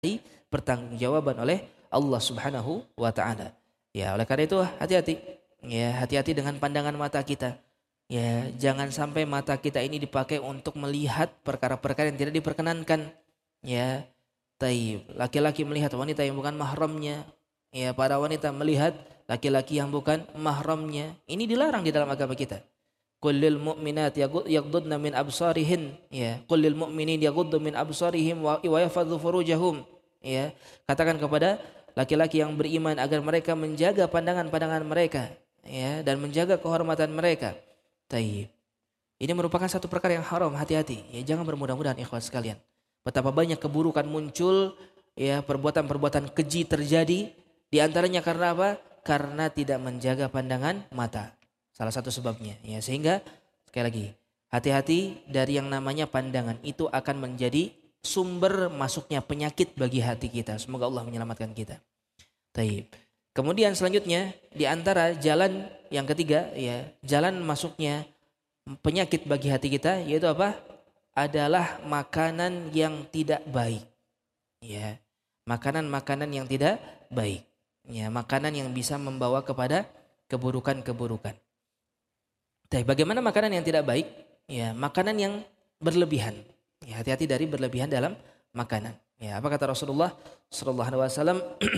pertanggungjawaban oleh Allah Subhanahu wa taala. Ya, oleh karena itu hati-hati. Ya, hati-hati dengan pandangan mata kita. Ya, jangan sampai mata kita ini dipakai untuk melihat perkara-perkara yang tidak diperkenankan. Ya, taib. Laki-laki melihat wanita yang bukan mahramnya. Ya, para wanita melihat laki-laki yang bukan mahramnya. Ini dilarang di dalam agama kita. Qul lil mu'minat yaghuddna min absarihin, ya. Qul lil mu'minin yaghuddu min absarihim wa yahfadzu furujahum, ya. Katakan kepada laki-laki yang beriman agar mereka menjaga pandangan-pandangan mereka, ya, dan menjaga kehormatan mereka. Taib. Ini merupakan satu perkara yang haram, hati-hati. Ya, jangan bermudah-mudahan ikhwan sekalian. Betapa banyak keburukan muncul, ya, perbuatan-perbuatan keji terjadi, di antaranya karena apa? Karena tidak menjaga pandangan mata. Salah satu sebabnya, ya, sehingga sekali lagi hati-hati dari yang namanya pandangan, itu akan menjadi sumber masuknya penyakit bagi hati kita. Semoga Allah menyelamatkan kita. Taib. Kemudian selanjutnya di antara jalan yang ketiga, ya, jalan masuknya penyakit bagi hati kita yaitu apa? Adalah makanan yang tidak baik. Ya, makanan-makanan yang tidak baik. Ya, makanan yang bisa membawa kepada keburukan-keburukan. Tapi bagaimana makanan yang tidak baik? Ya, makanan yang berlebihan. Ya, hati-hati dari berlebihan dalam makanan. Ya, apa kata Rasulullah sallallahu alaihi wasallam?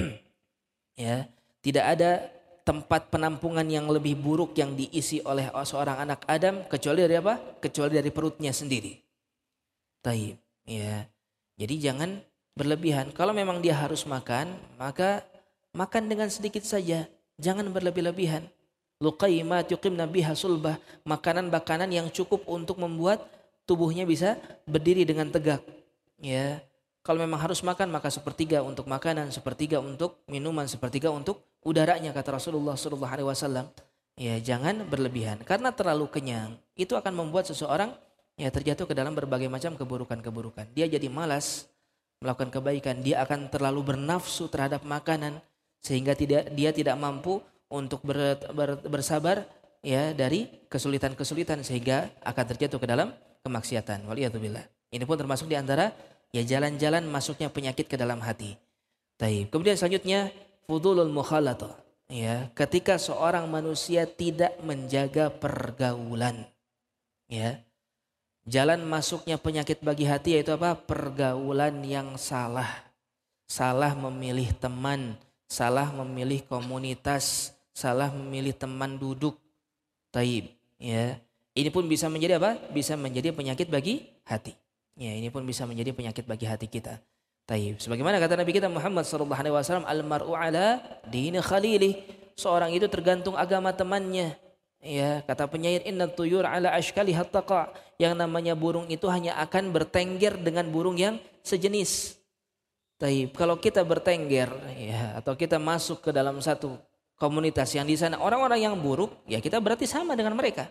Ya, tidak ada tempat penampungan yang lebih buruk yang diisi oleh seorang anak Adam kecuali dari apa? Kecuali dari perutnya sendiri. Taib. Ya. Jadi jangan berlebihan. Kalau memang dia harus makan, maka makan dengan sedikit saja. Jangan berlebih-lebihan. Luqaimat yuqimna biha sulbah, makanan-makanan yang cukup untuk membuat tubuhnya bisa berdiri dengan tegak. Ya, kalau memang harus makan maka sepertiga untuk makanan, sepertiga untuk minuman, sepertiga untuk udaranya kata Rasulullah sallallahu alaihi wasallam. Ya, jangan berlebihan karena terlalu kenyang itu akan membuat seseorang ya terjatuh ke dalam berbagai macam keburukan-keburukan. Dia jadi malas melakukan kebaikan, dia akan terlalu bernafsu terhadap makanan sehingga dia tidak mampu untuk bersabar ya dari kesulitan-kesulitan sehingga akan terjatuh ke dalam kemaksiatan. Waliyadzubillah. Ini pun termasuk di antara ya jalan-jalan masuknya penyakit ke dalam hati. Taib. Kemudian selanjutnya fudulul mukhalatah. Ya, ketika seorang manusia tidak menjaga pergaulan. Ya. Jalan masuknya penyakit bagi hati yaitu apa? Pergaulan yang salah. Salah memilih teman, salah memilih komunitas, salah memilih teman duduk. Taib, ya. Ini pun bisa menjadi apa? Bisa menjadi penyakit bagi hati. Ya, ini pun bisa menjadi penyakit bagi hati kita. Taib. Sebagaimana kata Nabi kita Muhammad sallallahu alaihi wasallam, al-mar'u ala dini khalilih. Seorang itu tergantung agama temannya. Ya, kata penyair, inna tuyur ala ashkaliha taqa. Yang namanya burung itu hanya akan bertengger dengan burung yang sejenis. Taib. Kalau kita bertengger ya, atau kita masuk ke dalam satu komunitas yang di sana orang-orang yang buruk, ya kita berarti sama dengan mereka.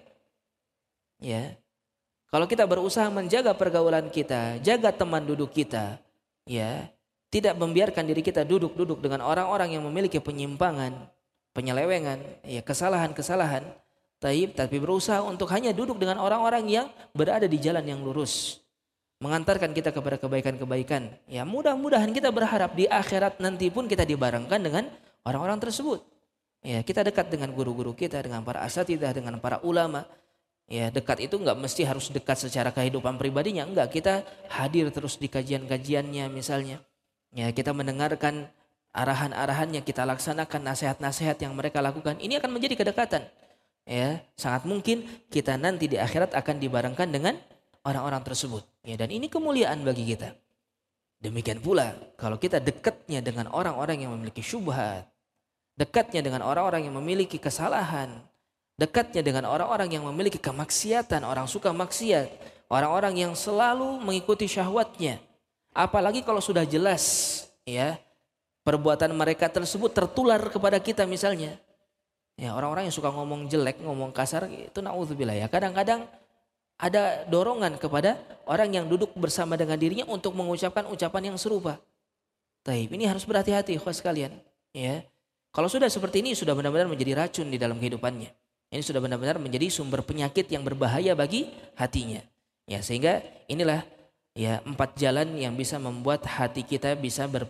Ya. Kalau kita berusaha menjaga pergaulan kita, jaga teman duduk kita, ya, tidak membiarkan diri kita duduk-duduk dengan orang-orang yang memiliki penyimpangan, penyelewengan, ya, kesalahan-kesalahan, tapi berusaha untuk hanya duduk dengan orang-orang yang berada di jalan yang lurus, mengantarkan kita kepada kebaikan-kebaikan. Ya, mudah-mudahan kita berharap di akhirat nanti pun kita dibarengkan dengan orang-orang tersebut. Ya, kita dekat dengan guru-guru kita, dengan para asatidzah, dengan para ulama. Ya, dekat itu enggak mesti harus dekat secara kehidupan pribadinya, enggak. Kita hadir terus di kajian-kajiannya misalnya. Ya, kita mendengarkan arahan-arahannya, kita laksanakan nasihat-nasihat yang mereka lakukan. Ini akan menjadi kedekatan. Ya, sangat mungkin kita nanti di akhirat akan dibarengkan dengan orang-orang tersebut. Ya, dan ini kemuliaan bagi kita. Demikian pula kalau kita dekatnya dengan orang-orang yang memiliki syubhat, dekatnya dengan orang-orang yang memiliki kesalahan, dekatnya dengan orang-orang yang memiliki kemaksiatan, orang suka maksiat, orang-orang yang selalu mengikuti syahwatnya. Apalagi kalau sudah jelas ya perbuatan mereka tersebut tertular kepada kita misalnya. Ya, orang-orang yang suka ngomong jelek, ngomong kasar itu naudzubillah ya. Kadang-kadang ada dorongan kepada orang yang duduk bersama dengan dirinya untuk mengucapkan ucapan yang serupa. Taib, ini harus berhati-hati ikhwas sekalian, ya. Kalau sudah seperti ini sudah benar-benar menjadi racun di dalam kehidupannya. Ini sudah benar-benar menjadi sumber penyakit yang berbahaya bagi hatinya. Ya, sehingga inilah ya 4 jalan yang bisa membuat hati kita bisa